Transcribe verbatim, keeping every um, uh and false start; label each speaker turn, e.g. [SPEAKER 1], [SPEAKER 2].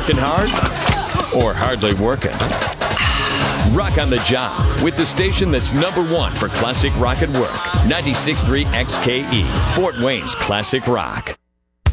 [SPEAKER 1] Working hard or hardly working? Rock on the Job with the station that's number one for classic rock at work. ninety-six point three X K E, Fort Wayne's Classic Rock.